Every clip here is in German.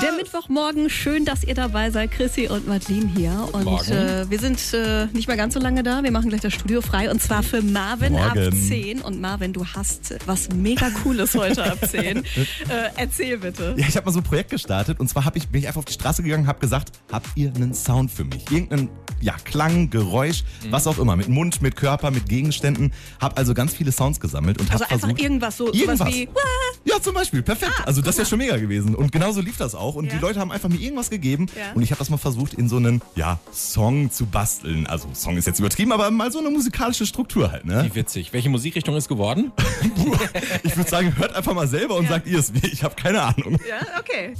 Der Mittwochmorgen, schön, dass ihr dabei seid. Chrissy und Madeline hier. Und wir sind nicht mehr ganz so lange da. Wir machen gleich das Studio frei. Und zwar für Marvin ab 10. Und Marvin, du hast was mega Cooles heute ab 10. Erzähl bitte. Ja, ich habe mal so ein Projekt gestartet. Und zwar bin ich einfach auf die Straße gegangen und habe gesagt, habt ihr einen Sound für mich? Irgendeinen Klang, Geräusch, was auch immer. Mit Mund, mit Körper, mit Gegenständen. Habe also ganz viele Sounds gesammelt und habe versucht... einfach irgendwas, sowas wie... Ja, zum Beispiel. Perfekt. Also das wäre schon mega gewesen. Und genauso lief das auch. Und die Leute haben einfach mir irgendwas gegeben. Ja. Und ich habe das mal versucht, in so einen Song zu basteln. Also Song ist jetzt übertrieben, aber mal so eine musikalische Struktur halt. Ne? Wie witzig. Welche Musikrichtung ist geworden? Ich würde sagen, hört einfach mal selber und sagt ihr es mir. Ich habe keine Ahnung. Ja, okay.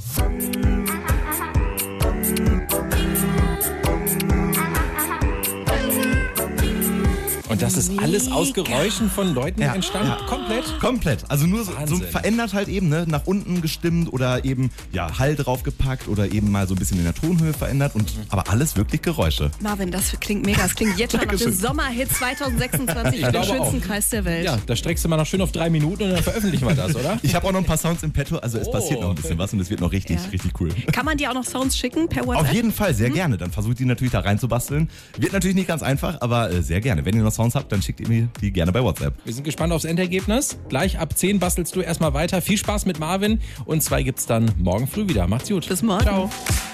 Und das ist alles aus Geräuschen von Leuten entstanden? Ja. Komplett. Also nur so verändert halt eben, ne? Nach unten gestimmt oder eben Hall draufgepackt oder eben mal so ein bisschen in der Tonhöhe verändert. Aber alles wirklich Geräusche. Marvin, das klingt mega. Das klingt jetzt schon nach dem Sommerhit 2026 für den schönsten Kreis der Welt. Ja, da streckst du mal noch schön auf 3 Minuten und dann veröffentlichen wir das, oder? Ich habe auch noch ein paar Sounds im Petto. Also es passiert noch ein bisschen was und es wird noch richtig cool. Kann man dir auch noch Sounds schicken per WhatsApp? Auf jeden Fall, sehr gerne. Dann versucht die natürlich da reinzubasteln. Wird natürlich nicht ganz einfach, aber sehr gerne. Wenn ihr noch Sounds habt, dann schickt ihr mir die gerne bei WhatsApp. Wir sind gespannt aufs Endergebnis. Gleich ab 10 bastelst du erstmal weiter. Viel Spaß mit Marvin und 2 gibt's dann morgen früh wieder. Macht's gut. Bis morgen. Ciao.